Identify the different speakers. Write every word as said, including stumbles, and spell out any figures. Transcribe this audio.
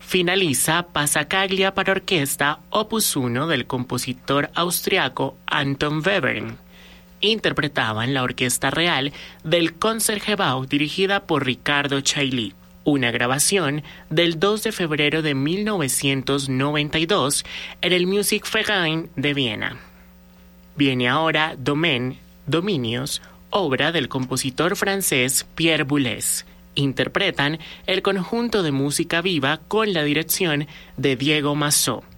Speaker 1: Finaliza Passacaglia para orquesta opus uno del compositor austriaco Anton Webern. Interpretaban la Orquesta Real del Concertgebouw dirigida por Ricardo Chailly, una grabación del dos de febrero de mil novecientos noventa y dos en el Musikverein de Viena. Viene ahora Domaine, Dominios, obra del compositor francés Pierre Boulez. Interpretan el conjunto de música viva con la dirección de Diego Massot.